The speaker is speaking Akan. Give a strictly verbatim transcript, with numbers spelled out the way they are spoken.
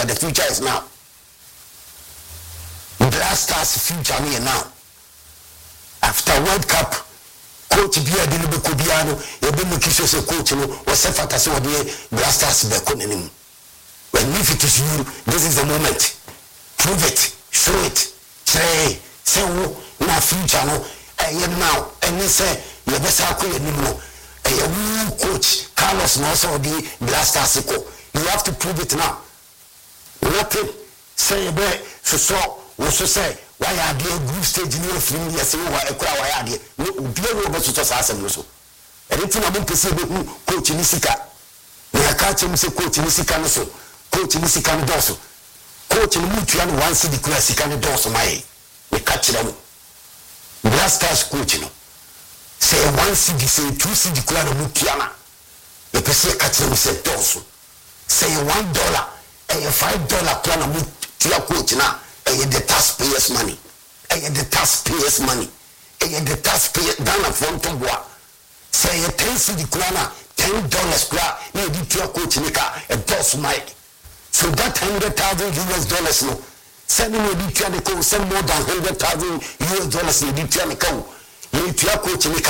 but the future is now. Black Stars future me now. After World Cup, coach Bia Dinu Kubiano, you be looking for a coach, was a fantasy of the Black Stars Beconin. When if it is you, this is the moment. Prove it, show it, say, say, na future no, and now, and they say, you best have to a coach, Carlos Nosso, the Black Stars. You have to prove it now. Nothing, say a bit, so so. Also say why are there group stage in your film here say why a crowd why are there no be able to just ask them so anything about person who coach Nisika na catch him say coach Nisika no so coach Nisika no doso coach no mutu and one city class Nisika no doso my we catch them Black Stars coach no say one city say two city class no mutu ana the person catch them say doso say one dollar and five dollar plan no mutu coach na and the taxpayers' money, and the taxpayers' money, and the taxpayers' Ghana front of war. Say a ten city krona, ten dollars kra, you did your coach nika, a boss mic. So that hundred thousand U S dollars no, send me the Tianico, send more than hundred thousand U S dollars in the Tianico. You your coach nika,